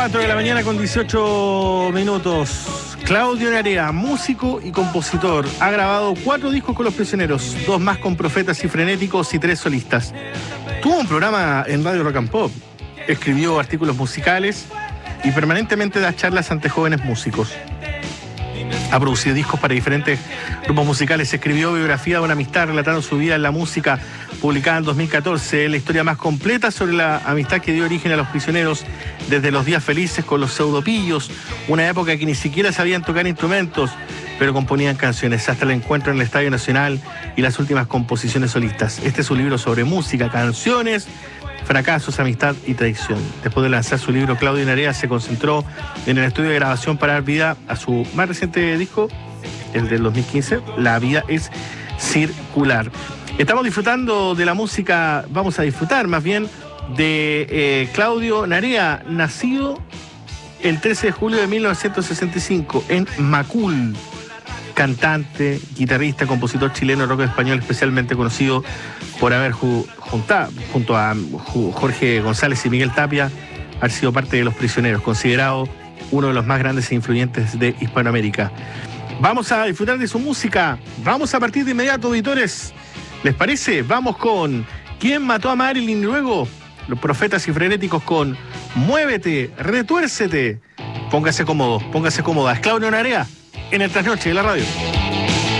4 de la mañana con 18 minutos. Claudio Narea, músico y compositor, ha grabado 4 discos con Los Prisioneros, 2 más con Profetas y Frenéticos y 3 solistas. Tuvo un programa en Radio Rock and Pop, escribió artículos musicales y permanentemente da charlas ante jóvenes músicos. Ha producido discos para diferentes grupos musicales. Escribió Biografía de una amistad relatando su vida en la música, publicada en 2014. La historia más completa sobre la amistad que dio origen a Los Prisioneros desde los días felices con los Pseudopillos, una época que ni siquiera sabían tocar instrumentos, pero componían canciones, hasta el encuentro en el Estadio Nacional y las últimas composiciones solistas. Este es un libro sobre música, canciones, fracasos, amistad y traición. Después de lanzar su libro, Claudio Narea se concentró en el estudio de grabación para dar vida a su más reciente disco, el del 2015, La vida es circular. Estamos disfrutando de la música, vamos a disfrutar más bien de Claudio Narea, nacido el 13 de julio de 1965 en Macul. Cantante, guitarrista, compositor chileno, rock español, especialmente conocido por haber junto a Jorge González y Miguel Tapia, haber sido parte de Los Prisioneros, considerado uno de los más grandes e influyentes de Hispanoamérica. Vamos a disfrutar de su música, vamos a partir de inmediato, auditores. ¿Les parece? Vamos con ¿Quién mató a Marilyn? Y luego Los Profetas y Frenéticos con Muévete, Retuércete. Póngase cómodo, póngase cómoda. Es Claudio Narea en el Trasnoche de la radio.